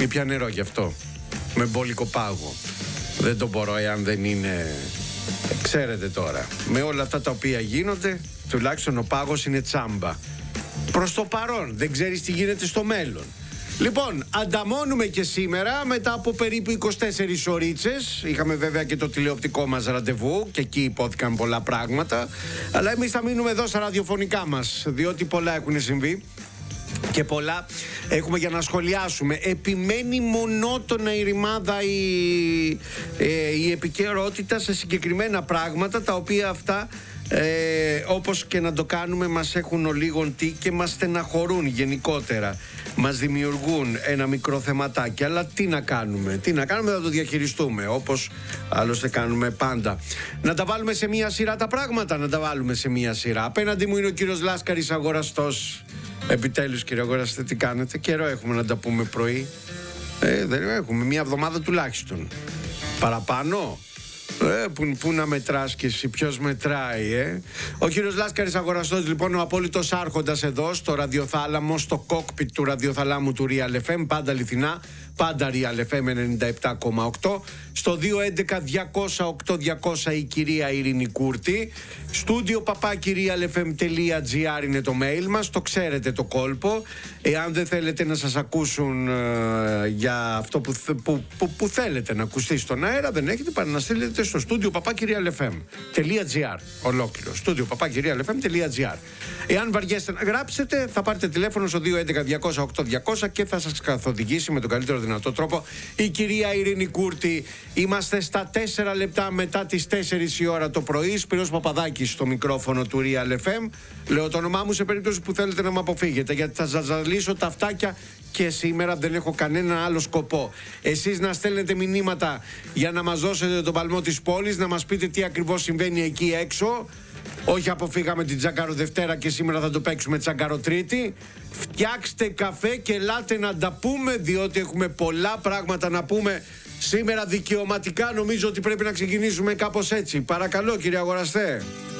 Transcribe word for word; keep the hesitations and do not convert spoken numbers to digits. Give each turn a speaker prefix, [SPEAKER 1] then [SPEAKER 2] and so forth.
[SPEAKER 1] Ήπια νερό γι' αυτό. Με μπόλικο πάγο. Δεν το μπορώ εάν δεν είναι... Ξέρετε τώρα, με όλα αυτά τα οποία γίνονται, τουλάχιστον ο πάγος είναι τσάμπα. Προς το παρόν, δεν ξέρεις τι γίνεται στο μέλλον. Λοιπόν, ανταμώνουμε και σήμερα μετά από περίπου είκοσι τέσσερις ωρίτσες. Είχαμε βέβαια και το τηλεοπτικό μας ραντεβού και εκεί υπόθηκαν πολλά πράγματα. Αλλά εμείς θα μείνουμε εδώ στα ραδιοφωνικά μας, διότι πολλά έχουν συμβεί και πολλά έχουμε για να σχολιάσουμε. Επιμένει μονότονα η ρημάδα, η, ε, η επικαιρότητα σε συγκεκριμένα πράγματα, τα οποία αυτά ε, όπως και να το κάνουμε μας έχουν ολίγον τι και μας στεναχωρούν γενικότερα. Μας δημιουργούν ένα μικρό θεματάκι. Αλλά τι να κάνουμε, τι να κάνουμε, θα το διαχειριστούμε όπως άλλωστε κάνουμε πάντα. Να τα βάλουμε σε μία σειρά τα πράγματα, να τα βάλουμε σε μία σειρά. Απέναντι μου είναι ο κύριος Λάσκαρης, αγοραστός. Επιτέλους, κύριε αγοραστέ, τι κάνετε? Καιρό έχουμε να τα πούμε πρωί. Ε, δεν έχουμε, μία εβδομάδα τουλάχιστον. Παραπάνω. Ε, που, που να μετράς και εσύ, ποιος μετράει, ε? Ο κύριος Λάσκαρης, αγοραστός, λοιπόν, ο απόλυτος άρχοντας εδώ στο ραδιοθάλαμο, στο κόκπιτ του ραδιοθαλάμου του Real εφ εμ, πάντα αληθινά, πάντα Real εφ εμ ενενήντα επτά κόμμα οκτώ. Στο δύο έντεκα διακόσια οκτώ διακόσια η κυρία Ειρήνη Κούρτη. Στούντιο παπάκι realfm.gr είναι το mail μας. Το ξέρετε το κόλπο. Εάν δεν θέλετε να σας ακούσουν ε, για αυτό που, που, που, που θέλετε να ακουστεί στον αέρα, δεν έχετε παρά να στείλετε στο στούντιο παπάκι realfm.gr. Ολόκληρο. Στούντιο παπάκι realfm.gr. Εάν βαριέστε να γράψετε, θα πάρετε τηλέφωνο στο δύο έντεκα διακόσια οκτώ διακόσια και θα σας καθοδηγήσει με τον καλύτερο δυνατό τρόπο η κυρία Ειρήνη Κούρτη. Είμαστε στα τέσσερα λεπτά μετά τις τέσσερις η ώρα το πρωί. Σπυρός Παπαδάκης στο μικρόφωνο του Real εφ εμ. Λέω το όνομά μου σε περίπτωση που θέλετε να με αποφύγετε, γιατί θα σας ζαλίσω τα αυτάκια και σήμερα δεν έχω κανένα άλλο σκοπό. Εσείς να στέλνετε μηνύματα για να μας δώσετε τον παλμό της πόλης, να μας πείτε τι ακριβώς συμβαίνει εκεί έξω. Όχι αποφύγαμε την Τσάγκαρο Δευτέρα και σήμερα θα το παίξουμε Τσάγκαρο Τρίτη. Φτιάξτε καφέ και ελάτε να τα πούμε, διότι έχουμε πολλά πράγματα να πούμε. Σήμερα δικαιωματικά νομίζω ότι πρέπει να ξεκινήσουμε κάπως έτσι. Παρακαλώ, κύριε αγοραστέ.